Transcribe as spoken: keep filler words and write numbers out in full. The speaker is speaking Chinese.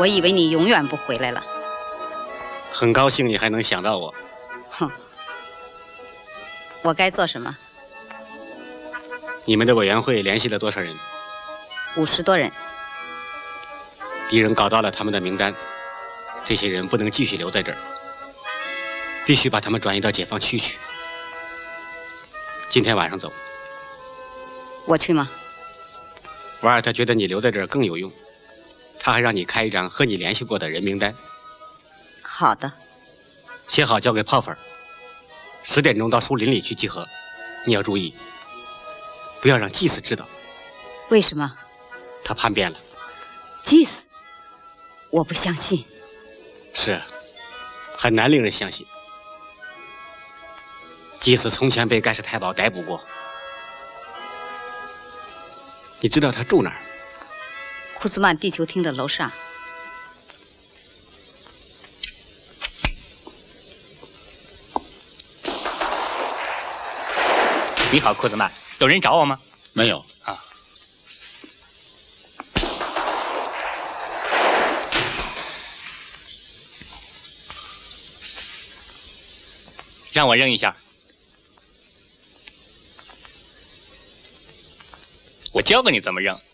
我以为你永远不回来了。 很高兴你还能想到我。 哼，我该做什么？ 你们的委员会联系了多少人？ 五十多人。 敌人搞到了他们的名单，这些人不能继续留在这儿，必须把他们转移到解放区去。今天晚上走。 我去吗？ 瓦尔特觉得你留在这儿更有用，他还让你开一张和你联系过的人名单。 好的。 写好交给炮粉。十点钟到树林里去集合，你要注意，不要让祭司知道。 为什么？ 他叛变了。 祭司？我不相信。 是，很难令人相信。祭司从前被盖世太保逮捕过。你知道他住哪儿？ 库兹曼地球厅的楼上。 你好，库兹曼，有人找我吗？ 没有啊。让我扔一下。我教过你怎么扔。